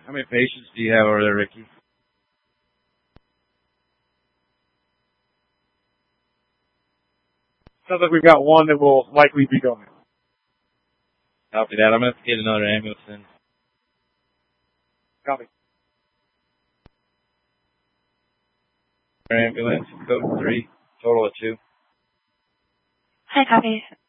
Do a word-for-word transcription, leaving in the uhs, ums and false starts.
How many patients do you have over there, Ricky? Sounds like we've got one that will likely be going. Copy that. I'm going to have to get another ambulance in. Copy. Ambulance, code three, total of two. Hi, copy.